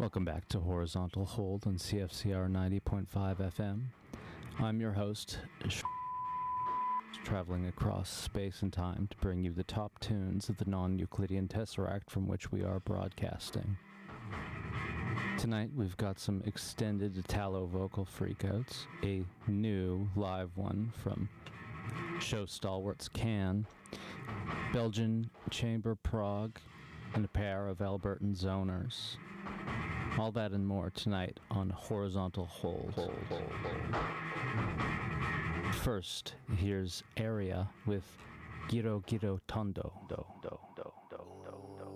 Welcome back to Horizontal Hold on CFCR 90.5 FM. I'm your host, traveling across space and time to bring you the top tunes of the non-Euclidean tesseract from which we are broadcasting. Tonight we've got some extended Italo vocal freakouts, a new live one from show stalwarts Can, Belgian Chamber Prague, and a pair of Albertan zoners. All that and more tonight on Horizontal Hold. First, here's Area with Giro Giro Tondo.